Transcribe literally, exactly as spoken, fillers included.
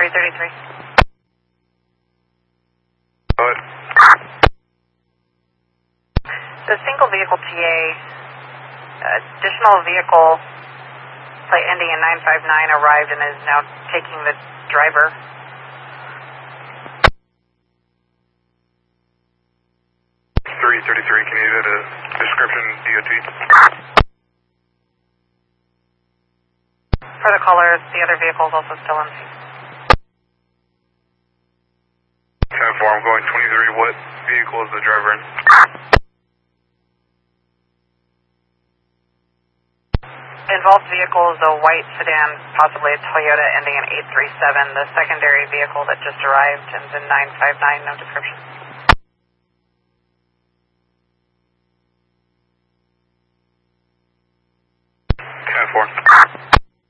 three thirty-three. What? The single vehicle T A, additional vehicle, plate ending in nine five nine, arrived and is now taking the driver. three thirty-three, can you get a description, D O T? For the caller, the other vehicle is also still in. ten four, I'm going twenty-three. What vehicle is the driver in? The involved vehicle is a white sedan, possibly a Toyota ending in eight three seven. The secondary vehicle that just arrived ends in nine five nine, no description.